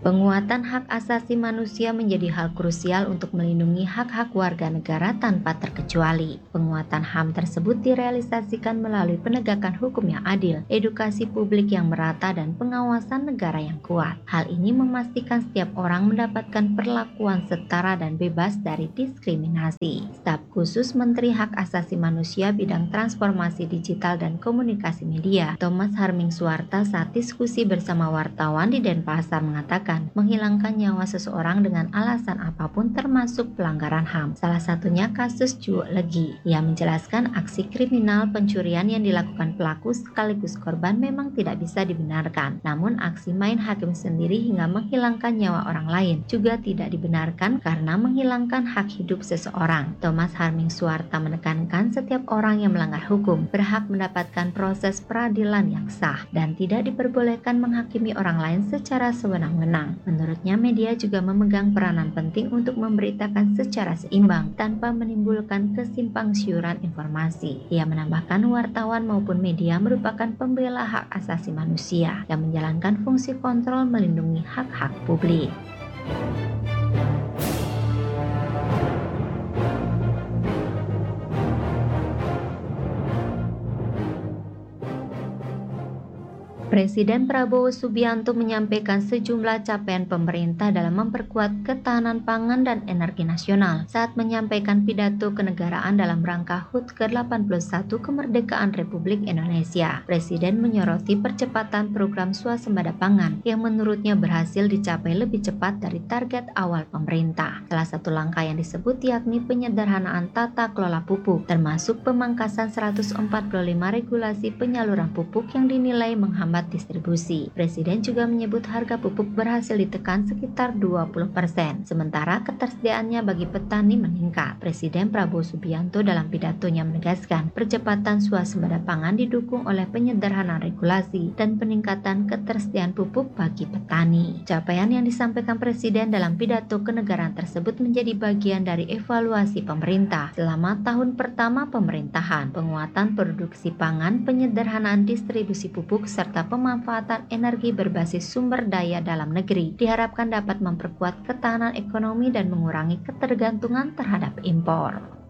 Penguatan hak asasi manusia menjadi hal krusial untuk melindungi hak-hak warga negara tanpa terkecuali. Penguatan HAM tersebut direalisasikan melalui penegakan hukum yang adil, edukasi publik yang merata, dan pengawasan negara yang kuat. Hal ini memastikan setiap orang mendapatkan perlakuan setara dan bebas dari diskriminasi. Staf khusus Menteri Hak Asasi Manusia bidang transformasi digital dan komunikasi media, Thomas Harmingsuarta, saat diskusi bersama wartawan di Denpasar mengatakan menghilangkan nyawa seseorang dengan alasan apapun termasuk pelanggaran HAM. Salah satunya kasus Juwo Legi. Ia menjelaskan aksi kriminal pencurian yang dilakukan pelaku sekaligus korban memang tidak bisa dibenarkan. Namun aksi main hakim sendiri hingga menghilangkan nyawa orang lain juga tidak dibenarkan karena menghilangkan hak hidup seseorang. Thomas Harmingsuarta menekankan setiap orang yang melanggar hukum berhak mendapatkan proses peradilan yang sah dan tidak diperbolehkan menghakimi orang lain secara sewenang-wenang. Menurutnya, media juga memegang peranan penting untuk memberitakan secara seimbang tanpa menimbulkan kesimpangsiuran informasi. Ia menambahkan wartawan maupun media merupakan pembela hak asasi manusia yang menjalankan fungsi kontrol melindungi hak-hak publik. Presiden Prabowo Subianto menyampaikan sejumlah capaian pemerintah dalam memperkuat ketahanan pangan dan energi nasional saat menyampaikan pidato kenegaraan dalam rangka HUT ke-81 kemerdekaan Republik Indonesia. Presiden menyoroti percepatan program swasembada pangan yang menurutnya berhasil dicapai lebih cepat dari target awal pemerintah. Salah satu langkah yang disebut yakni penyederhanaan tata kelola pupuk, termasuk pemangkasan 145 regulasi penyaluran pupuk yang dinilai menghambat distribusi. Presiden juga menyebut harga pupuk berhasil ditekan sekitar 20%, sementara ketersediaannya bagi petani meningkat. Presiden Prabowo Subianto dalam pidatonya menegaskan percepatan swasembada pangan didukung oleh penyederhanaan regulasi dan peningkatan ketersediaan pupuk bagi petani. Capaian yang disampaikan Presiden dalam pidato kenegaraan tersebut menjadi bagian dari evaluasi pemerintah selama tahun pertama pemerintahan, penguatan produksi pangan, penyederhanaan distribusi pupuk, serta pemanfaatan energi berbasis sumber daya dalam negeri diharapkan dapat memperkuat ketahanan ekonomi dan mengurangi ketergantungan terhadap impor.